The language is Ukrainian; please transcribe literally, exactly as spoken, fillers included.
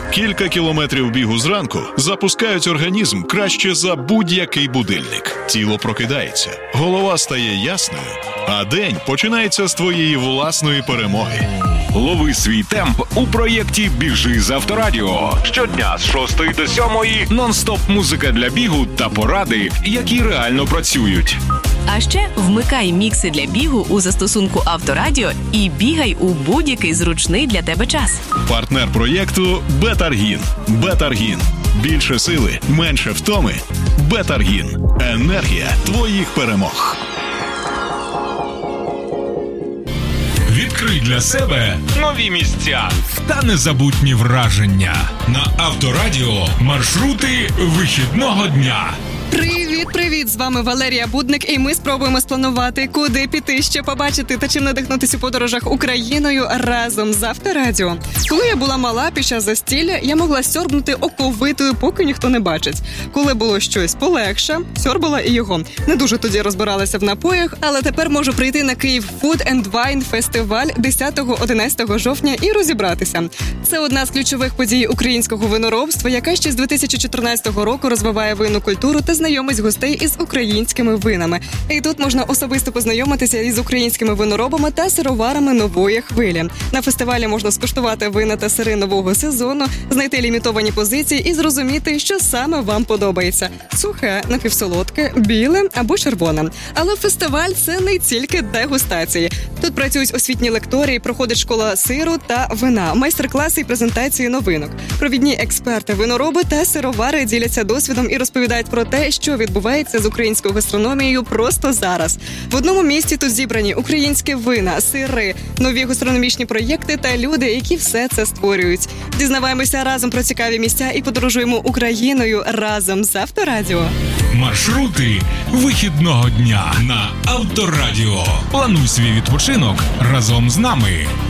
Кілька кілометрів бігу зранку запускають організм краще за будь-який будильник. Тіло прокидається, голова стає ясною, а день починається з твоєї власної перемоги. Лови свій темп у проєкті «Біжи з Авторадіо». Щодня з шостої до сьомої нон-стоп музика для бігу та поради, які реально працюють. А ще вмикай мікси для бігу у застосунку Авторадіо і бігай у будь-який зручний для тебе час. Партнер проєкту «Бетаргін». Бетаргін. Більше сили, менше втоми. Бетаргін. Енергія твоїх перемог. Відкрий для себе нові місця та незабутні враження. На Авторадіо маршрути вихідного дня. Привіт-привіт! З вами Валерія Будник, і ми спробуємо спланувати, куди піти, що побачити та чим надихнутись у подорожах Україною разом з Авторадіо. Коли я була мала під час застілля, я могла сьорбнути оковитою, поки ніхто не бачить. Коли було щось полегше, сьорбала і його. Не дуже тоді розбиралася в напоях, але тепер можу прийти на Київ Food and Wine фестиваль десятого-одинадцятого жовтня і розібратися. Це одна з ключових подій українського виноробства, яка ще з дві тисячі чотирнадцятого року розвиває винну культуру та знайомить гостей із українськими винами. І тут можна особисто познайомитися із українськими виноробами та сироварами нової хвилі. На фестивалі можна скуштувати вина та сири нового сезону, знайти лімітовані позиції і зрозуміти, що саме вам подобається – сухе, напівсолодке, біле або червоне. Але фестиваль – це не тільки дегустації. Тут працюють освітні лекторії, проходить школа сиру та вина, майстер-класи і презентації новинок. Провідні експерти, винороби та сировари діляться досвідом і розповідають про те, що відбувається з українською гастрономією просто зараз. В одному місці тут зібрані українські вина, сири, нові гастрономічні проєкти та люди, які все це створюють. Дізнаваємося разом про цікаві місця і подорожуємо Україною разом з Авторадіо. Маршрути вихідного дня на Авторадіо. Плануй свій відпочинок разом з нами.